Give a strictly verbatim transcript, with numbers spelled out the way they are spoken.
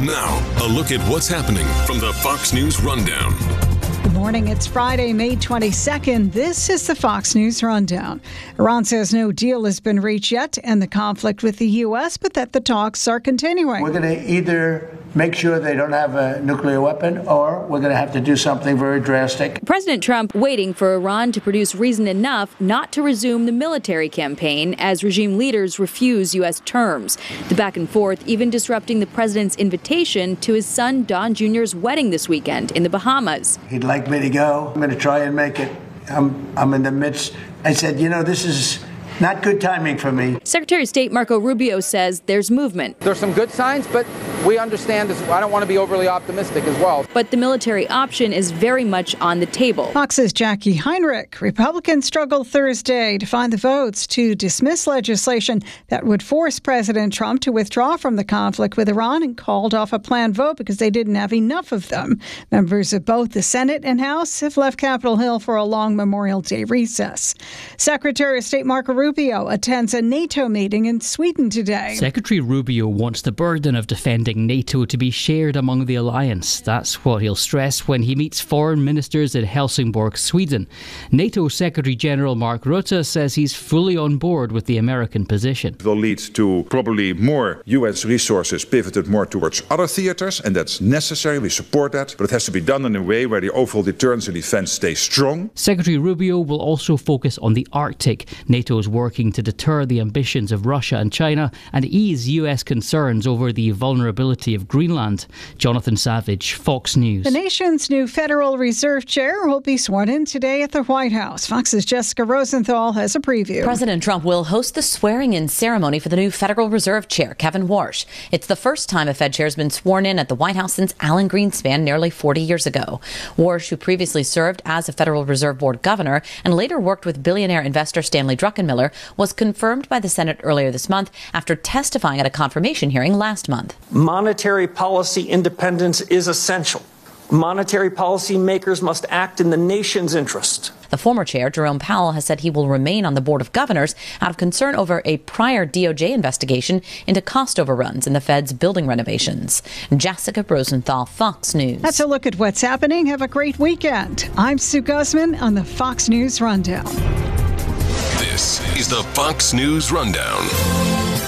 Now, a look at what's happening from the Fox News Rundown. Good morning. It's Friday, May twenty-second. This is the Fox News Rundown. Iran says no deal has been reached yet to end the conflict with the U S, but that the talks are continuing. We're going to either make sure they don't have a nuclear weapon, or we're going to have to do something very drastic. President Trump waiting for Iran to produce reason enough not to resume the military campaign as regime leaders refuse U S terms. The back and forth even disrupting the president's invitation to his son Don Junior's wedding this weekend in the Bahamas. He'd like me to go. I'm going to try and make it. I'm, I'm in the midst. I said, you know, this is not good timing for me. Secretary of State Marco Rubio says there's movement. There's some good signs, but we understand this. I don't want to be overly optimistic as well. But the military option is very much on the table. Fox's Jackie Heinrich. Republicans struggled Thursday to find the votes to dismiss legislation that would force President Trump to withdraw from the conflict with Iran, and called off a planned vote because they didn't have enough of them. Members of both the Senate and House have left Capitol Hill for a long Memorial Day recess. Secretary of State Marco Rubio attends a NATO meeting in Sweden today. Secretary Rubio wants the burden of defending NATO to be shared among the alliance. That's what he'll stress when he meets foreign ministers in Helsingborg, Sweden. NATO Secretary General Mark Rutte says he's fully on board with the American position. It will lead to probably more U S resources pivoted more towards other theaters, and that's necessary. We support that, but it has to be done in a way where the overall deterrence and defense stays strong. Secretary Rubio will also focus on the Arctic. NATO is working to deter the ambitions of Russia and China and ease U S concerns over the vulnerability of Greenland. Jonathan Savage, Fox News. The nation's new Federal Reserve Chair will be sworn in today at the White House. Fox's Jessica Rosenthal has a preview. President Trump will host the swearing-in ceremony for the new Federal Reserve Chair, Kevin Warsh. It's the first time a Fed chair has been sworn in at the White House since Alan Greenspan nearly forty years ago. Warsh, who previously served as a Federal Reserve Board governor and later worked with billionaire investor Stanley Druckenmiller, was confirmed by the Senate earlier this month after testifying at a confirmation hearing last month. Monetary policy independence is essential. Monetary policy makers must act in the nation's interest. The former chair, Jerome Powell, has said he will remain on the Board of Governors out of concern over a prior D O J investigation into cost overruns in the Fed's building renovations. Jessica Rosenthal, Fox News. That's a look at what's happening. Have a great weekend. I'm Sue Guzman on the Fox News Rundown. This is the Fox News Rundown.